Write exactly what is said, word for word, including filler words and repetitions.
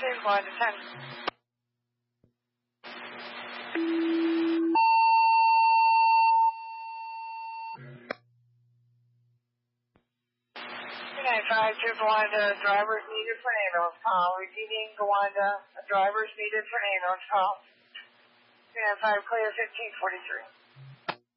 two, Gowanda ten. two nine five to Gowanda, drivers needed for an ambulance call. Repeating, Gowanda, drivers needed for an ambulance call. two nine five, clear fifteen forty-three.